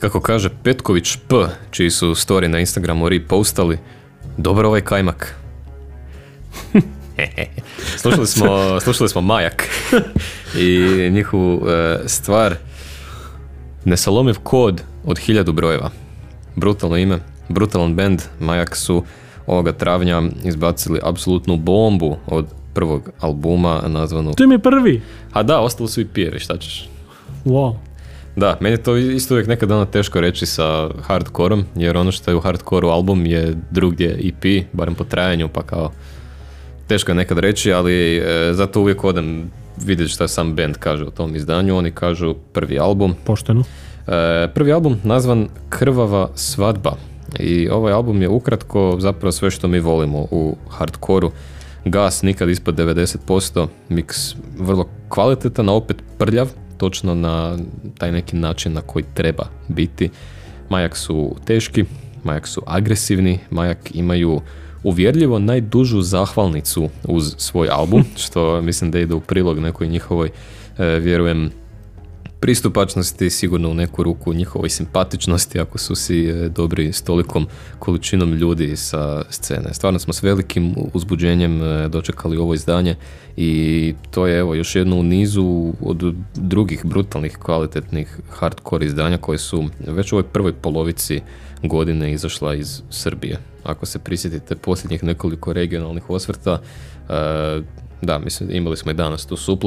Kako kaže Petković P, čiji su story na Instagramu repostali, dobro ovaj kajmak. Slušali smo Majak i njihovu stvar Nesalomiv kod od 1000 brojeva. Brutalno ime, brutalan band. Majak su ovoga travnja izbacili apsolutnu bombu od prvog albuma nazvanu... To im je prvi? A da, ostalo su i pjevi, šta ćeš? Wow. Da, meni je to isto uvijek nekad teško reći sa hardcoreom, jer ono što je u hardcoreu album je drugdje EP, barem po trajanju, pa kao teško je nekad reći, ali zato uvijek odem vidjeti šta sam band kaže o tom izdanju. Oni kažu prvi album. Pošteno. Prvi album nazvan Krvava svadba i ovaj album je ukratko zapravo sve što mi volimo u hardcoreu. Gas nikad ispod 90%, miks vrlo kvalitetan, a opet prljav, točno na taj neki način na koji treba biti. Majak su teški, Majak su agresivni, Majak imaju uvjerljivo najdužu zahvalnicu uz svoj album, što mislim da ide u prilog nekoj njihovoj, vjerujem, pristupačnosti, sigurno u neku ruku njihovoj simpatičnosti, ako su si dobri s tolikom količinom ljudi sa scene. Stvarno smo s velikim uzbuđenjem dočekali ovo izdanje i to je evo još jedno u nizu od drugih brutalnih kvalitetnih hardcore izdanja koje su već u ovoj prvoj polovici godine izašla iz Srbije. Ako se prisjetite posljednjih nekoliko regionalnih osvrta, da, mislim, imali smo i danas tu supla